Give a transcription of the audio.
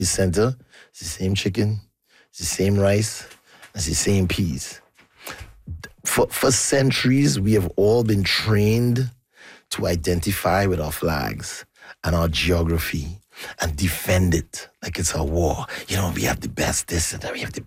The center, it's the same chicken, it's the same rice, it's the same peas. For centuries, we have all been trained to identify with our flags and our geography and defend it like it's a war. You know, we have the best this and that, we have the